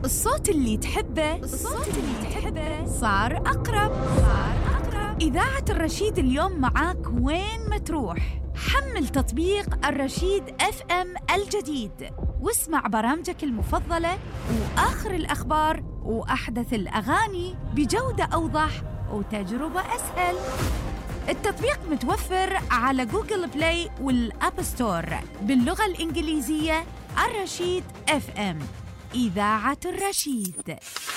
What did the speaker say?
الصوت اللي تحبه صار أقرب. إذاعة الرشيد اليوم معاك وين ما تروح. حمل تطبيق الرشيد FM الجديد واسمع برامجك المفضلة وآخر الأخبار وأحدث الأغاني بجودة أوضح وتجربة أسهل. التطبيق متوفر على جوجل بلاي والأب ستور باللغة الإنجليزية. الرشيد FM، إذاعة الرشيد.